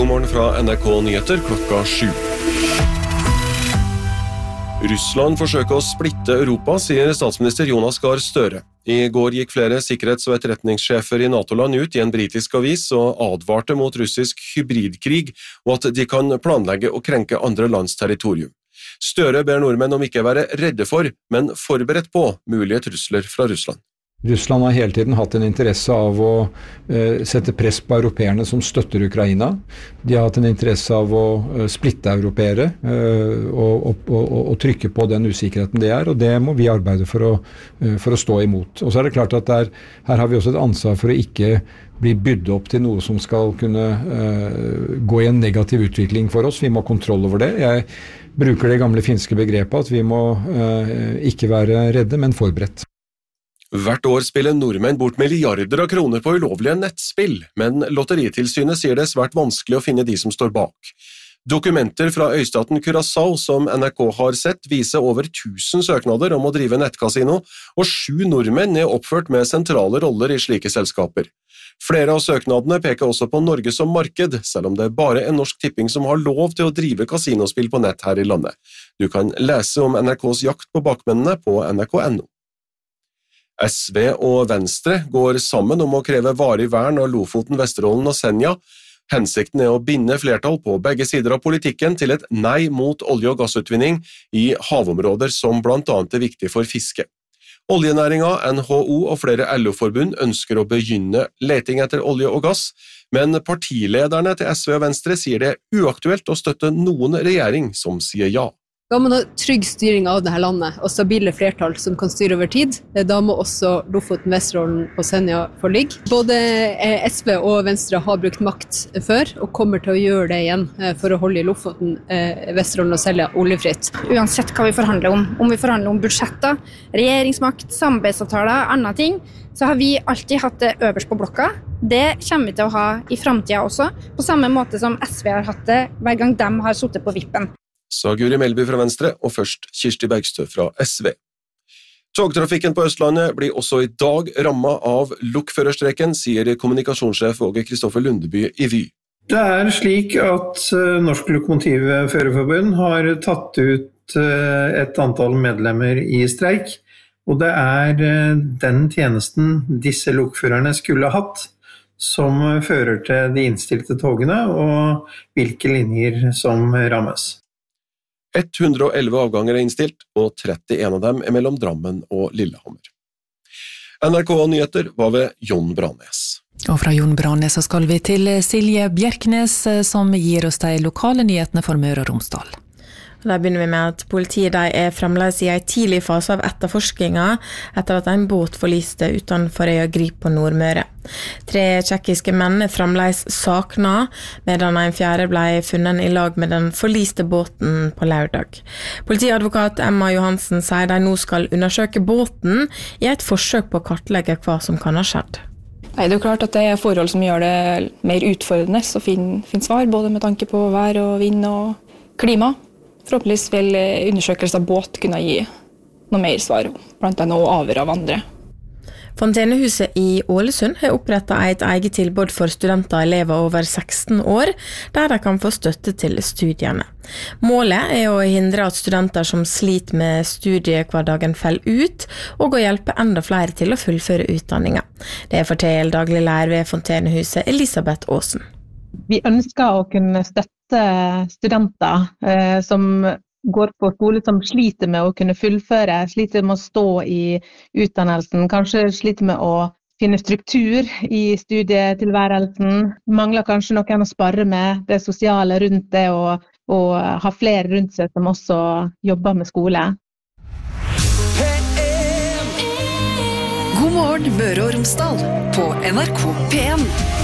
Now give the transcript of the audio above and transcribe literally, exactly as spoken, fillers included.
God morgen fra N R K Nyheter klokka sju. Russland forsøker å splitte Europa, sier statsminister Jonas Gahr Støre. I går gikk flere sikkerhets- og etterretningssjefer i NATO-land ut i en britisk avis og advarte mot russisk hybridkrig og at de kan planlegge å krenke andre lands territorium. Støre ber nordmenn om ikke være redde for, men forberedt på mulige trusler fra Russland. Russland har hele tiden hatt en interesse av å eh, sette press på europeerne som støtter Ukraina. De har hatt en interesse av å eh, splitte europeere eh, og, og, og, og trykke på den usikkerheten det er, og det må vi arbeide for å, eh, for å stå imot. Og så er det klart at der, her har vi også et ansvar for å ikke bli bydd opp til noe som skal kunne eh, gå i en negativ utvikling for oss. Vi må ha kontroll over det. Jeg bruker det gamle finske begrepet at vi må eh, ikke være redde, men forberedt. Hvert år spiller nordmenn bort milliarder av kroner på ulovlige nettspill, men Lotteritilsynet sier det er svært vanskelig å finne de som står bak. Dokumenter fra øystaten Curaçao som N R K har sett viser over tusen søknader om å drive nettkasino, og sju nordmenn er oppført med sentrale roller i slike selskaper. Flere av søknadene peker også på Norge som marked, selv om det er bare en Norsk Tipping som har lov til å drive kasinospill på nett her i landet. Du kan lese om N R Ks jakt på bakmennene på N R K punktum N O. S V og Venstre går sammen om å kreve varig vern av Lofoten, Vesterålen og Senja. Hensikten er å binde flertall på begge sider av politikken til et nei mot olje- og gassutvinning i havområder som blant annet er viktig for fiske. Oljenæringa, N H O og flere L O-forbund ønsker å begynne leting etter olje og gass, men partilederne til S V og Venstre sier det er uaktuelt å støtte noen regjering som sier ja. Da må man ha trygg styring av dette landet og stabile flertall som kan styre over tid. Da må også Lofoten, Vesterålen og Senja få ligge. Både S V og Venstre har brukt makt før og kommer til å gjøre det igjen for å holde Lofoten, Vesterålen og Senja oljefritt. Uansett hva vi forhandler om, om vi forhandler om budsjetter, regjeringsmakt, samarbeidsavtaler, andre ting, så har vi alltid hatt det øverst på blokka. Det kommer vi til å ha i fremtiden også, på samme måte som S V har hatt det hver gang de har suttet på vippen. Sa Guri Melby fra Venstre, og først Kirsti Bergstø fra S V. Togtrafikken på Østlandet blir også i dag rammet av lokførerstreiken, sier kommunikasjonssjef Åge Kristoffer Lundeby i Vy. Det er slik at Norsk Lokomotivførerforbund har tatt ut et antall medlemmer i streik, og det er den tjenesten disse lokførerne skulle hatt, som fører til de innstilte togene og hvilke linjer som rammes. hundre og elleve avganger er innstilt, og trettien av dem er mellom Drammen og Lillehammer. N R K Nyheter var ved Jon Branes. Og fra Jon Branes så skal vi til Silje Bjerknes, som gir oss de lokale nyhetene for Møre og Romsdal. Da begynner vi med at politiet de er fremdeles i en tidlig fase av etterforskningen etter at en båt forliste utenfor øya Grip på Nordmøre. Tre tjekkiske menn er fremdeles sakna, medan en fjerde ble funnet i lag med den forliste båten på lørdag. Politiadvokat Emma Johansen sier de nå skal undersøke båten i et forsøk på å kartlegge hva som kan ha skjedd. Nei, det er jo klart at det er forhold som gjør det mer utfordrende å finne, finne svar, både med tanke på vær og vind og klima. Forhåpentligvis vil undersøkelse av båt kunne gi noe mer svar, blant annet å avhøre av andre. Fontenehuset i Ålesund har opprettet et eget tilbud for studenter og elever over seksten år, der de kan få støtte til studiene. Målet er å hindre at studenter som sliter med studiehverdagen faller ut, og å hjelpe enda flere til å fullføre utdanningen. Det forteller daglig lærer ved Fontenehuset Elisabeth Aasen. Vi ønsker å kunne støtte studenter eh, som går på skole som sliter med å kunne fullføre, sliter med å stå i utdannelsen, kanskje sliter med å finne struktur i studietilværelsen, mangler kanskje noen å spare med, det sosiale rundt det, og, og ha flere rundt seg som også jobber med skole. God morgen, Møre og Romsdal på N R K P en.